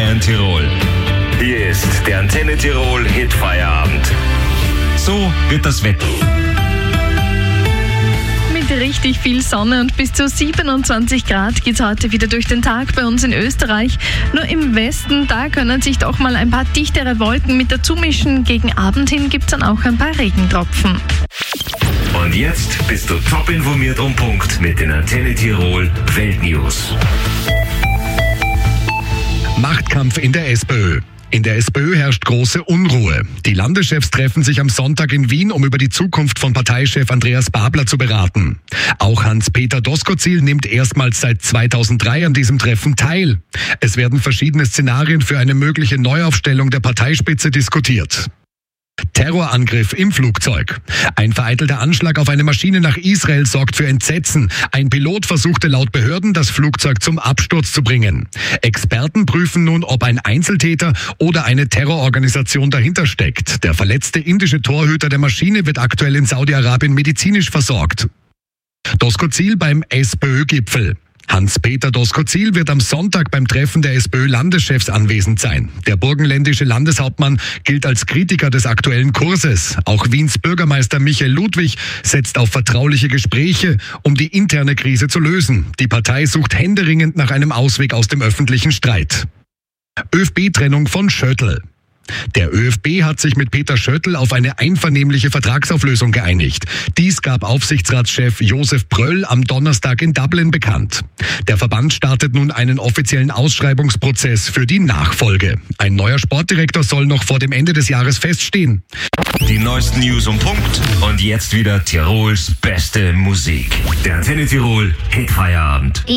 Bayern Tirol. Hier ist der Antenne Tirol Hitfeierabend. So wird das Wetter. Mit richtig viel Sonne und bis zu 27 Grad geht es heute wieder durch den Tag bei uns in Österreich. Nur im Westen, da können sich doch mal ein paar dichtere Wolken mit dazu mischen. Gegen Abend hin gibt es dann auch ein paar Regentropfen. Und jetzt bist du top informiert um Punkt mit den Antenne Tirol Weltnews. Machtkampf in der SPÖ. In der SPÖ herrscht große Unruhe. Die Landeschefs treffen sich am Sonntag in Wien, um über die Zukunft von Parteichef Andreas Babler zu beraten. Auch Hans-Peter Doskozil nimmt erstmals seit 2003 an diesem Treffen teil. Es werden verschiedene Szenarien für eine mögliche Neuaufstellung der Parteispitze diskutiert. Terrorangriff im Flugzeug. Ein vereitelter Anschlag auf eine Maschine nach Israel sorgt für Entsetzen. Ein Pilot versuchte laut Behörden, das Flugzeug zum Absturz zu bringen. Experten prüfen nun, ob ein Einzeltäter oder eine Terrororganisation dahinter steckt. Der verletzte indische Torhüter der Maschine wird aktuell in Saudi-Arabien medizinisch versorgt. Doskozil beim SPÖ-Gipfel. Hans-Peter Doskozil wird am Sonntag beim Treffen der SPÖ-Landeschefs anwesend sein. Der burgenländische Landeshauptmann gilt als Kritiker des aktuellen Kurses. Auch Wiens Bürgermeister Michael Ludwig setzt auf vertrauliche Gespräche, um die interne Krise zu lösen. Die Partei sucht händeringend nach einem Ausweg aus dem öffentlichen Streit. ÖFB-Trennung von Schöttl. Der ÖFB hat sich mit Peter Schöttl auf eine einvernehmliche Vertragsauflösung geeinigt. Dies gab Aufsichtsratschef Josef Pröll am Donnerstag in Dublin bekannt. Der Verband startet nun einen offiziellen Ausschreibungsprozess für die Nachfolge. Ein neuer Sportdirektor soll noch vor dem Ende des Jahres feststehen. Die neuesten News um Punkt und jetzt wieder Tirols beste Musik. Der Antenne Tirol Hitfeierabend.